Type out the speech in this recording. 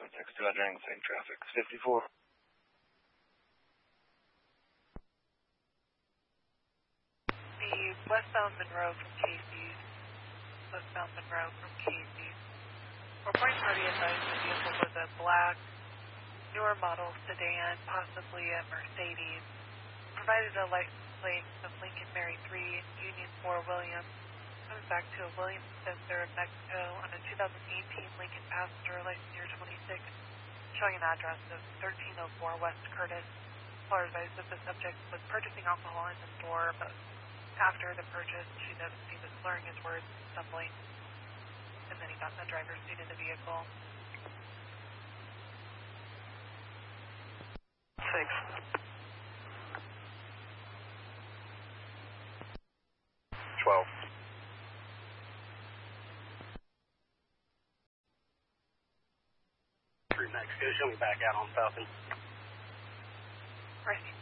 context to entering the same traffic. 54. The westbound Monroe from Casey's. Westbound Monroe from Casey's. Reporting party advised the vehicle was a black, newer model sedan, possibly a Mercedes. Provided a license plate of Lincoln Mary 3, Union 4 Williams. Comes back to a Williams Spencer of Mexico on a 2018 Lincoln Passenger, license year 26, showing an address of 1304 West Curtis. Caller advised that the subject was purchasing alcohol in the store, but after the purchase, she noticed he was slurring his words, stumbling, and then he got in the driver's seat of the vehicle. 6. 12. Mexico, show me back out on Falcon. Right.